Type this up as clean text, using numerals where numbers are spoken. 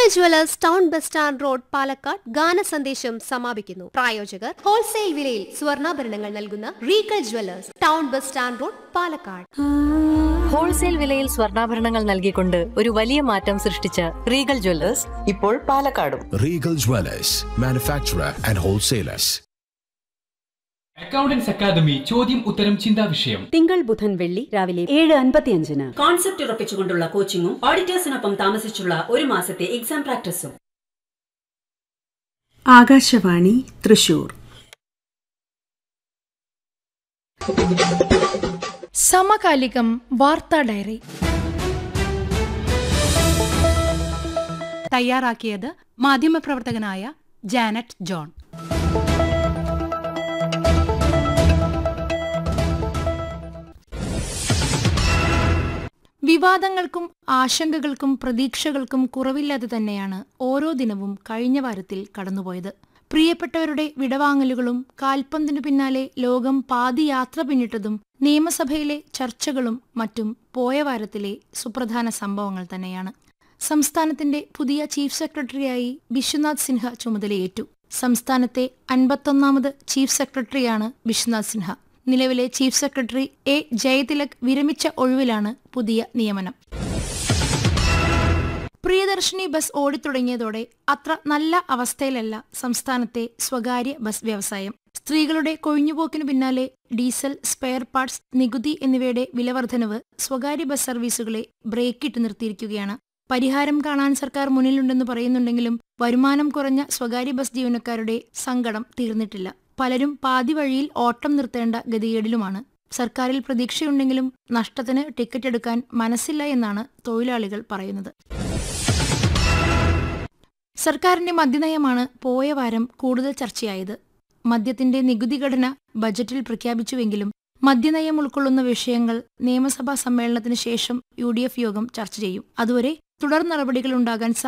Regal jewellers town bus stand road Palakkad ഗാന സന്ദേശം സമാപിക്കുന്നു. പ്രായോജകർ ഹോൾസെയിൽ വിലയിൽ സ്വർണ്ണാഭരണങ്ങൾ നൽകുന്ന Regal jewellers town bus stand road Palakkad. Wholesale വിലയിൽ സ്വർണ്ണാഭരണങ്ങൾ നൽകിക്കൊണ്ട് ഒരു വലിയ മാറ്റം സൃഷ്ടിച്ച റീഗൽ ജ്വല്ലേഴ്സ് ഇപ്പോൾ പാലക്കാടും. Regal Jewellers, manufacturer and wholesalers. Accountants academy ചോദ്യം ഉത്തരം ചിന്താ വിഷയം തിങ്കൾ ബുധൻ വെള്ളി രാവിലെ 7:55. കോൺസെപ്റ്റ് ഉറപ്പിച്ചുകൊണ്ടുള്ള കോച്ചിങ്ങും ഓഡിറ്റേഴ്സിനൊപ്പം താമസിച്ചുള്ള ഒരു മാസത്തെ എക്സാം പ്രാക്ടീസും. ആകാശവാണി തൃശൂർ. സമകാലികം വാർത്താ ഡയറി തയ്യാറാക്കിയത് മാധ്യമപ്രവർത്തകനായ ജാനറ്റ് ജോൺ. വിവാദങ്ങൾക്കും ആശങ്കകൾക്കും പ്രതീക്ഷകൾക്കും കുറവില്ലാതെ തന്നെയാണ് ഓരോ ദിനവും കഴിഞ്ഞ വാരത്തിൽ കടന്നുപോയത്. പ്രിയപ്പെട്ടവരുടെ വിടവാങ്ങലുകളും കാൽപന്തിനു പിന്നാലെ ലോകം പാതി യാത്ര പിന്നിട്ടതും നിയമസഭയിലെ ചർച്ചകളും മറ്റും പോയ വാരത്തിലെ സുപ്രധാന സംഭവങ്ങൾ തന്നെയാണ്. സംസ്ഥാനത്തിന്റെ പുതിയ ചീഫ് സെക്രട്ടറിയായി ബിശ്വനാഥ് സിൻഹ ചുമതലയേറ്റു. സംസ്ഥാനത്തെ 51ാമത് ചീഫ് സെക്രട്ടറിയാണ് ബിശ്വനാഥ് സിൻഹ. നിലവിലെ ചീഫ് സെക്രട്ടറി എ ജയതിലക് വിരമിച്ച ഒഴിവിലാണ് പുതിയ നിയമനം. പ്രിയദർശിനി ബസ് ഓടിത്തുടങ്ങിയതോടെ അത്ര നല്ല അവസ്ഥയിലല്ല സംസ്ഥാനത്തെ സ്വകാര്യ ബസ് വ്യവസായം. സ്ത്രീകളുടെ കൊഴിഞ്ഞുപോക്കിനു പിന്നാലെ ഡീസൽ, സ്പെയർ പാർട്സ്, നികുതി എന്നിവയുടെ വിലവർദ്ധനവ് സ്വകാര്യ ബസ് സർവീസുകളെ ബ്രേക്കിട്ട് നിർത്തിയിരിക്കുകയാണ്. പരിഹാരം കാണാൻ സർക്കാർ മുന്നിലുണ്ടെന്ന് പറയുന്നുണ്ടെങ്കിലും വരുമാനം കുറഞ്ഞ സ്വകാര്യ ബസ് ജീവനക്കാരുടെ സങ്കടം തീർന്നിട്ടില്ല. പലരും പാതി വഴിയിൽ ഓട്ടം നിർത്തേണ്ട ഗതികേടിലുമാണ്. സർക്കാരിൽ പ്രതീക്ഷയുണ്ടെങ്കിലും നഷ്ടത്തിന് ടിക്കറ്റ് എടുക്കാൻ മനസ്സില്ല എന്നാണ് തൊഴിലാളികൾ പറയുന്നത്. സർക്കാരിന്റെ മദ്യനയമാണ് പോയ വാരം കൂടുതൽ ചർച്ചയായത്. മദ്യത്തിന്റെ നികുതി ഘടന ബജറ്റിൽ പ്രഖ്യാപിച്ചുവെങ്കിലും മദ്യനയം ഉൾക്കൊള്ളുന്ന വിഷയങ്ങൾ നിയമസഭാ സമ്മേളനത്തിന് ശേഷം UDF യോഗം ചർച്ച ചെയ്യും. അതുവരെ തുടർ നടപടികളുണ്ടാകാൻ